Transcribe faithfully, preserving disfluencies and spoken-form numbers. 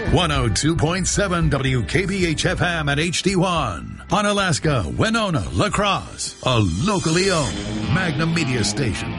one oh two point seven W K B H F M at H D one. On Alaska, Winona, La Crosse, a locally owned Magnum Media station.